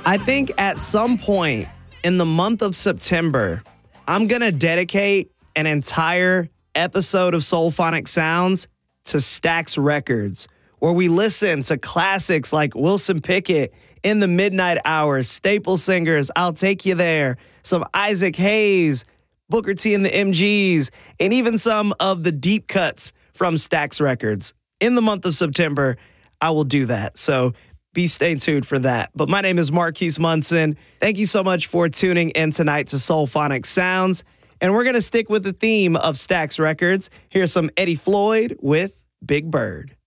I think at some point in the month of September, I'm going to dedicate an entire episode of Soulphonic Sounds to Stax Records, where we listen to classics like Wilson Pickett, In the Midnight Hours, Staple Singers, I'll Take You There, some Isaac Hayes, Booker T and the MGs, and even some of the deep cuts from Stax Records. In the month of September, I will do that. So stay tuned for that. But my name is Marquise Munson. Thank you so much for tuning in tonight to Soulphonic Sounds. And we're going to stick with the theme of Stax Records. Here's some Eddie Floyd with Big Bird.